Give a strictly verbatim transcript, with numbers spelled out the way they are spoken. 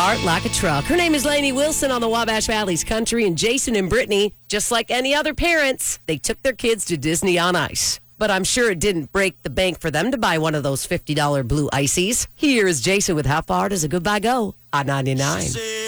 heart like a truck. Her name is Lainey Wilson on the Wabash Valley's Country, and Jason and Brittany, just like any other parents, they took their kids to Disney on Ice. But I'm sure it didn't break the bank for them to buy one of those fifty dollars blue ices. Here's Jason with How Far Does a Goodbye Go on ninety-nine.